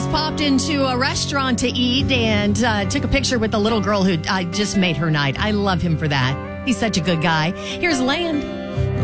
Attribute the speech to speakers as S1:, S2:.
S1: just popped into a restaurant to eat and took a picture with the little girl who just made her night. I love him for that. He's such a good guy. Here's Land.